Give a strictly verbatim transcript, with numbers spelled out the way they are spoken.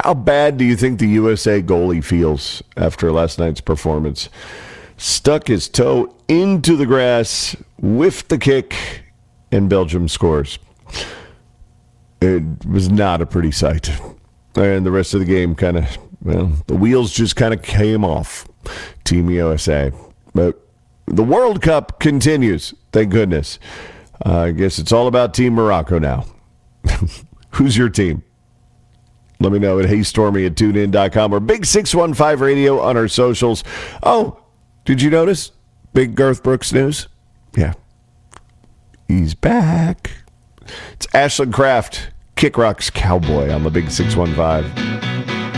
How bad do you think the U S A goalie feels after last night's performance? Stuck his toe into the grass, whiffed the kick, and Belgium scores. It was not a pretty sight. And the rest of the game kind of, well, the wheels just kind of came off. Team U S A. But the World Cup continues, thank goodness. Uh, I guess it's all about Team Morocco now. Who's your team? Let me know at hey stormy at tune in dot com or Big six one five Radio on our socials. Oh, did you notice? Big Garth Brooks news? Yeah. He's back. It's Ashland Kraft, Kick Rock's Cowboy on the Big six one five.